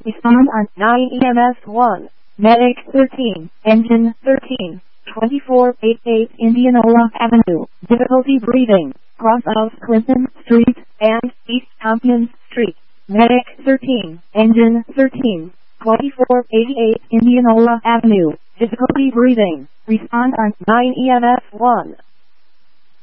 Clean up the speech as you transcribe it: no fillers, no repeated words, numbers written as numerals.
Respond on 9 EMS 1. Medic 13, Engine 13, 2488 Indianola Avenue. Difficulty breathing. Cross of Clinton Street and East Tompkins Street. Medic 13, Engine 13, 2488 Indianola Avenue. Difficulty breathing. Respond on 9 EMS 1.